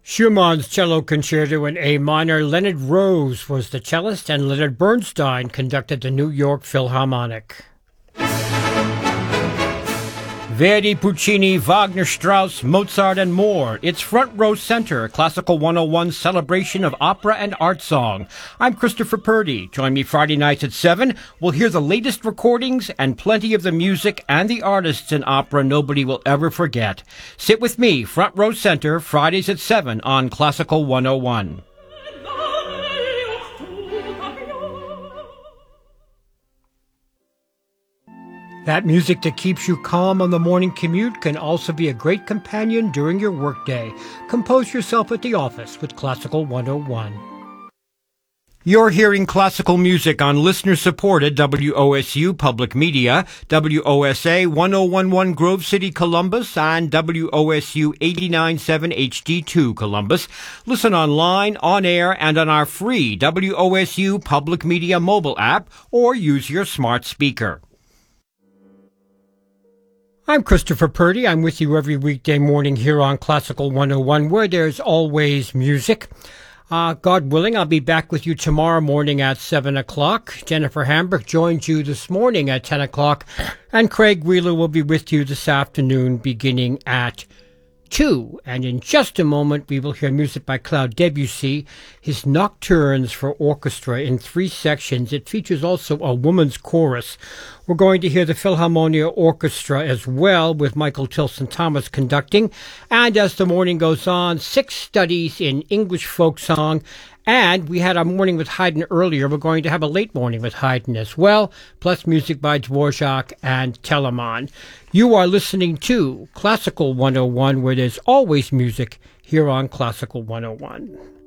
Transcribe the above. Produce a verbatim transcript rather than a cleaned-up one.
Schumann's Cello Concerto in A minor. Leonard Rose was the cellist, and Leonard Bernstein conducted the New York Philharmonic. Verdi, Puccini, Wagner, Strauss, Mozart, and more. It's Front Row Center, Classical one oh one celebration of opera and art song. I'm Christopher Purdy. Join me Friday nights at seven. We'll hear the latest recordings and plenty of the music and the artists in opera nobody will ever forget. Sit with me, Front Row Center, Fridays at seven on Classical one oh one. That music that keeps you calm on the morning commute can also be a great companion during your workday. Compose yourself at the office with Classical one oh one. You're hearing classical music on listener-supported W O S U Public Media, W O S A ten eleven Grove City, Columbus, and W O S U eighty-nine point seven H D two Columbus. Listen online, on air, and on our free W O S U Public Media mobile app, or use your smart speaker. I'm Christopher Purdy. I'm with you every weekday morning here on Classical one oh one, where there's always music. Uh, God willing, I'll be back with you tomorrow morning at seven o'clock. Jennifer Hambrick joins you this morning at ten o'clock, and Craig Wheeler will be with you this afternoon beginning at two. And in just a moment, we will hear music by Claude Debussy, his Nocturnes for Orchestra in three sections. It features also a woman's chorus. We're going to hear the Philharmonia Orchestra as well, with Michael Tilson Thomas conducting. And as the morning goes on, six studies in English folk song. And we had our morning with Haydn earlier. We're going to have a late morning with Haydn as well, plus music by Dvorak and Telemann. You are listening to Classical one oh one, where there's always music here on Classical one oh one.